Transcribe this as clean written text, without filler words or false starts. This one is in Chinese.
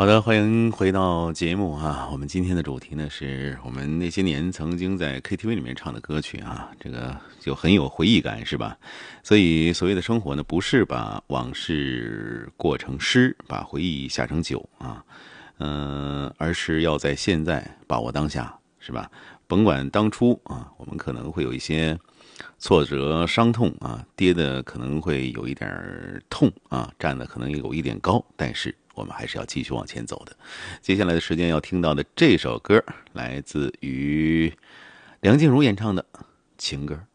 好的，欢迎回到节目啊。我们今天的主题呢，是我们那些年曾经在 KTV 里面唱的歌曲啊，这个就很有回忆感，是吧？所以所谓的生活呢，不是把往事过成诗，把回忆下成酒啊，而是要在现在把握当下，是吧？甭管当初啊，我们可能会有一些挫折、伤痛啊，跌的可能会有一点痛啊，站的可能有一点高，但是我们还是要继续往前走的。接下来的时间要听到的这首歌，来自于梁静茹演唱的情歌。